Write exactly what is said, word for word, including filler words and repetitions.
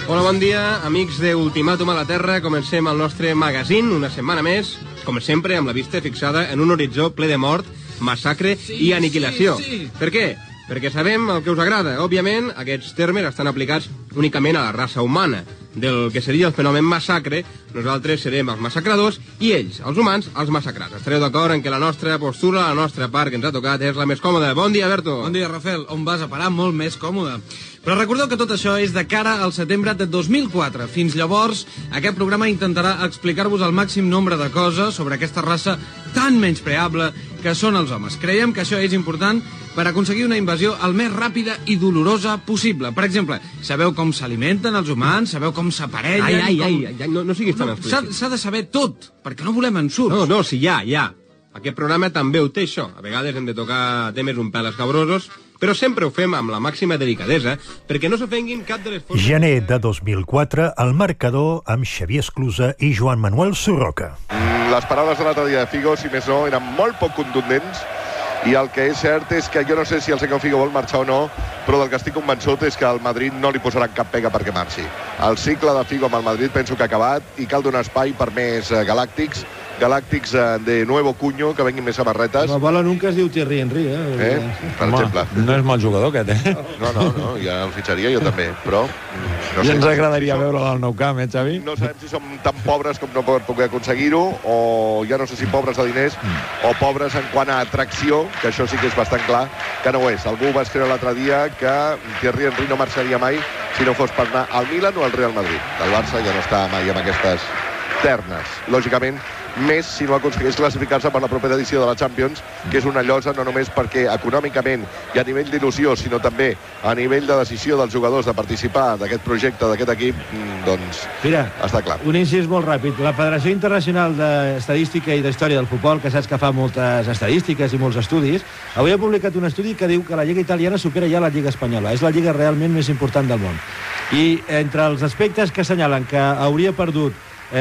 Hola, bon dia, amics de Ultimàtum a la Terra. Comencem el nostre magazín, una setmana més, com sempre, amb la vista fixada en un horitzó ple de mort, massacre sí, i aniquilació. Sí, sí. Per què? Perquè sabem el que us agrada. Òbviament, aquests termes estan aplicats únicament a la raça humana. Del que seria el fenomen massacre, nosaltres serem els massacradors i ells, els humans, els massacrats. Estareu d'acord en que la nostra postura, la nostra part que ens ha tocat és la més còmoda. Bon dia, Berto. Bon dia, Rafael. On vas a parar? Molt més còmode. Però recordeu que tot això és de cara al setembre de dos mil quatre. Fins llavors, aquest programa intentarà explicar-vos el màxim nombre de coses sobre aquesta raça tan menyspreable que són els homes. Creiem que això és important per aconseguir una invasió el més ràpida i dolorosa possible. Per exemple, sabeu com s'alimenten els humans, sabeu com s'aparellen... Ai, ai, com... ai, ai, no, no siguis tan explícit. S'ha de saber tot, perquè no volem ensurts. No, no, sí, ja, ja. Aquest programa també ho té, això. A vegades hem de tocar temes un pèl escabrosos, però sempre ho fem amb la màxima delicadesa, perquè no s'ofenguin cap de les formes... Gener de dos mil quatre, el marcador amb Xavier Esclusa i Joan Manuel Surroca. Les paraules de l'altre dia de Figo, si més no, eren molt poc contundents, i el que és cert és que jo no sé si el senyor Figo vol marxar o no, però del que estic convençut és que el Madrid no li posaran cap pega perquè marxi. El cicle de Figo amb el Madrid penso que ha acabat i cal donar espai per més uh, galàctics, galàctics uh, de nuevo cuño, que venguin més samarretes. La bola nunca es diu Thierry Henry, eh? eh? Per Home, exemple. No és mal jugador, aquest, eh? No, no, no, ja el fitxaria jo també, però... No sé, ja ens agradaria si veure-lo al Nou Camp, eh, Xavi? No sabem si som tan pobres com no per poder aconseguir-ho, o ja no sé si pobres de diners, o pobres en quant a atracció, que això sí que és bastant clar, que no ho és. Algú va escriure l'altre dia que Thierry Henry no marxaria mai si no fos per anar al Milan o al Real Madrid. El Barça ja no està mai amb aquestes ternes. Lògicament, més si no aconsegueix classificar-se per la propera edició de la Champions, que és una llosa no només perquè econòmicament i a nivell d'il·lusió, sinó també a nivell de decisió dels jugadors de participar d'aquest projecte, d'aquest equip, doncs Mira, està clar. Un incís molt ràpid. La Federació Internacional d'Estadística i d'Història del Futbol, que saps que fa moltes estadístiques i molts estudis, avui ha publicat un estudi que diu que la Lliga Italiana supera ja la Lliga Espanyola. És la lliga realment més important del món. I entre els aspectes que assenyalen que hauria perdut